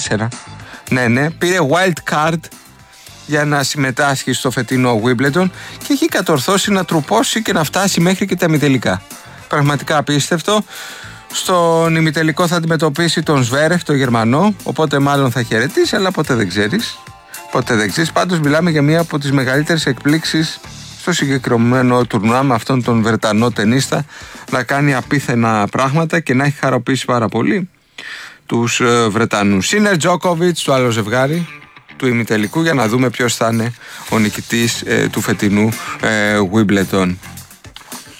14. Ναι, πήρε wild card για να συμμετάσχει στο φετινό Wimbledon και έχει κατορθώσει να τρουπώσει και να φτάσει μέχρι και τα ημιτελικά. Πραγματικά απίστευτο. Στον ημιτελικό θα αντιμετωπίσει τον Σβέρεφ, τον Γερμανό, οπότε μάλλον θα χαιρετήσει, αλλά ποτέ δεν ξέρεις. Πάντως μιλάμε για μία από τις μεγαλύτερες εκπλήξεις στο συγκεκριμένο τουρνουά, με αυτόν τον Βρετανό τενίστα να κάνει απίθανα πράγματα και να έχει χαροποιήσει πάρα πολύ τους Βρετανούς. Σίνερ Τζόκοβιτς, το άλλο ζευγάρι του ημιτελικού, για να δούμε ποιος θα είναι ο νικητής του φετινού Wimbledon.